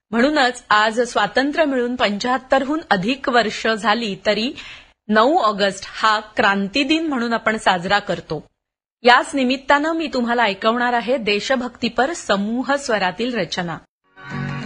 म्हणूनच आज स्वातंत्र्य मिळून 75हून अधिक वर्ष झाली तरी 9 ऑगस्ट हा क्रांती दिन म्हणून आपण साजरा करतो. याच निमित्तानं मी तुम्हाला ऐकवणार आहे देशभक्तीपर समूह स्वरातील रचना.